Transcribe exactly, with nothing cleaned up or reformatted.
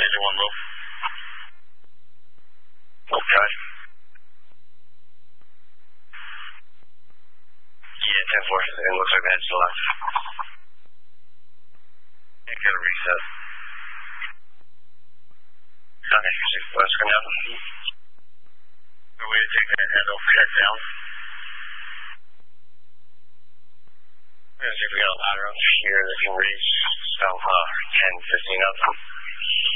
laser one low. Okay. Yeah, ten four. It looks like that's the left. Yeah, gotta reset. Okay, six four, screen down. No way to take that head over head down. We're gonna see if we got a ladder up here that can reach about uh, ten, fifteen up.